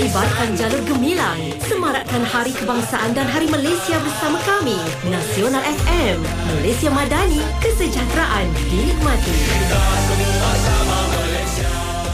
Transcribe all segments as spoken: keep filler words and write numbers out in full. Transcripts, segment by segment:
Kibarkan jalur gemilang, semarakkan Hari Kebangsaan dan Hari Malaysia bersama kami. Nasional F M, Malaysia Madani, kesejahteraan dinikmati. Kita semua sama Malaysia.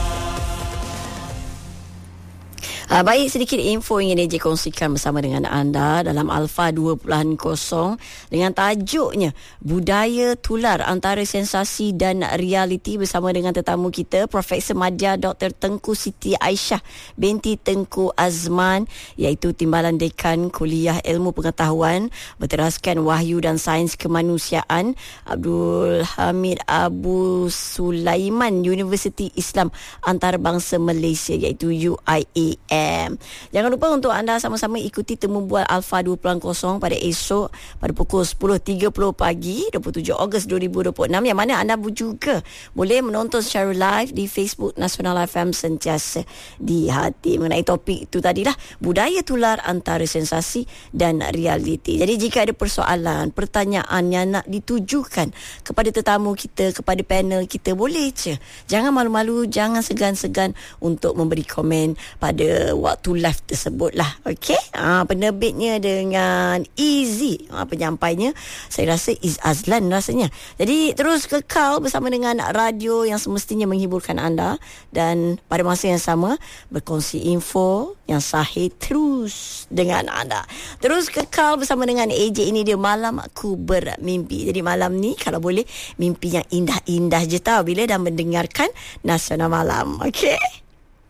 Uh, baik, sedikit info yang ingin D J kongsikan bersama dengan anda dalam Alpha dua titik kosong dengan tajuknya Budaya Tular Antara Sensasi dan Realiti bersama dengan tetamu kita Profesor Madya Doktor Tengku Siti Aisyah binti Tengku Azman, iaitu Timbalan Dekan Kuliah Ilmu Pengetahuan Berteraskan Wahyu dan Sains Kemanusiaan Abdul Hamid Abu Sulaiman Universiti Islam Antarabangsa Malaysia, iaitu U I A M. Jangan lupa untuk anda sama-sama ikuti temu bual Alpha dua titik kosong pada esok pada pukul sepuluh tiga puluh pagi dua puluh tujuh Ogos dua ribu dua puluh enam, yang mana anda juga boleh menonton secara live di Facebook Nasional F M Sentiasa di Hati mengenai topik itu tadilah, budaya tular antara sensasi dan realiti. Jadi jika ada persoalan, pertanyaan yang nak ditujukan kepada tetamu kita, kepada panel kita, boleh je. Jangan malu-malu, jangan segan-segan untuk memberi komen pada waktu live tersebut lah. Okey, ha, penerbitnya dengan Easy, ha, penyampainya saya rasa Is Azlan rasanya. Jadi terus kekal bersama dengan radio yang semestinya menghiburkan anda dan pada masa yang sama berkongsi info yang sahih terus dengan anda. Terus kekal bersama dengan A J. Ini dia Malam Aku Bermimpi. Jadi malam ni kalau boleh mimpi yang indah-indah je tau bila dah mendengarkan Nasional Malam. Okey.